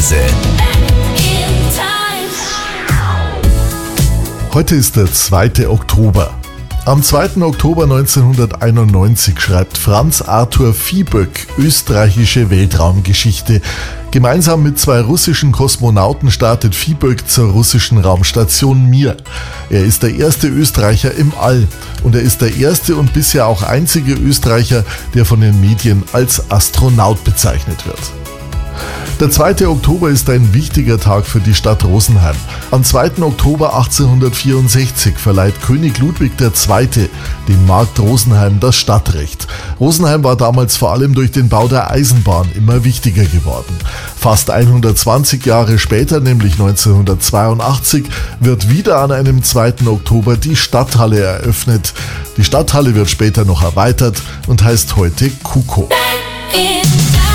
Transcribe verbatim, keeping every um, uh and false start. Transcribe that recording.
Zeitreise. Heute ist der zweite Oktober. Am zweiten Oktober neunzehnhunderteinundneunzig schreibt Franz Arthur Viehböck österreichische Weltraumgeschichte. Gemeinsam mit zwei russischen Kosmonauten startet Viehböck zur russischen Raumstation Mir. Er ist der erste Österreicher im All und er ist der erste und bisher auch einzige Österreicher, der von den Medien als Astronaut bezeichnet wird. Der zweite Oktober ist ein wichtiger Tag für die Stadt Rosenheim. Am zweiten Oktober achtzehnhundertvierundsechzig verleiht König Ludwig der Zweite dem Markt Rosenheim das Stadtrecht. Rosenheim war damals vor allem durch den Bau der Eisenbahn immer wichtiger geworden. Fast hundertzwanzig Jahre später, nämlich neunzehnhundertzweiundachtzig, wird wieder an einem zweiten Oktober die Stadthalle eröffnet. Die Stadthalle wird später noch erweitert und heißt heute KUKO.